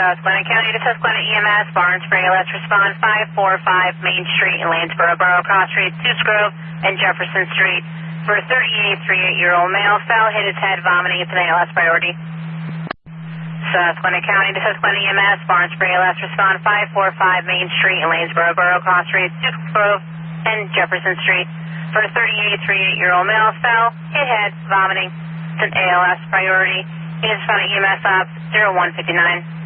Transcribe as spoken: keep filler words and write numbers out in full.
Susquehanna County to Susquehanna E M S, Barnes for A L S, respond five four five Main Street in Lanesboro, Borough Cross Street, Goose Grove, and Jefferson Street. For a thirty-eight, thirty-eight-year-old male, fell, hit his head, vomiting. It's an A L S priority. Susquehanna County to Susquehanna E M S, Barnes for A L S, respond five four five Main Street in Lanesboro, Borough Cross Street, Goose Grove, and Jefferson Street. For a thirty-eight, thirty-eight-year-old male, fell, hit head, vomiting. It's an A L S priority. He is found at E M S Ops zero one five nine.